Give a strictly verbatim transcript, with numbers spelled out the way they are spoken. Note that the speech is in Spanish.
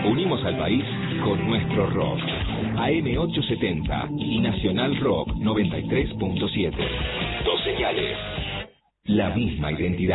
Unimos al país con nuestro rock. A M ochocientos setenta y Nacional Rock noventa y tres punto siete. Dos señales. La misma identidad.